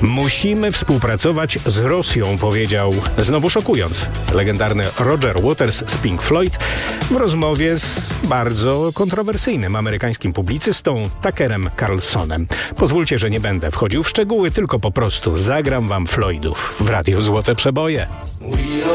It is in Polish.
Musimy współpracować z Rosją, powiedział, znowu szokując, legendarny Roger Waters z Pink Floyd w rozmowie z bardzo kontrowersyjnym amerykańskim publicystą Tuckerem Carlsonem. Pozwólcie, że nie będę wchodził w szczegóły, tylko po prostu zagram wam Floydów w Radiu Złote Przeboje.